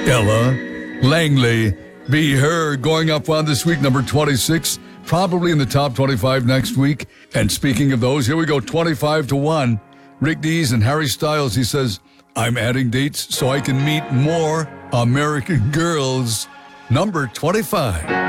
Ella Langley, Be Her, going up on this week, number 26, probably in the top 25 next week. And speaking of those, here we go, 25 to 1. Rick Dees and Harry Styles, he says, I'm adding dates so I can meet more American girls. Number 25.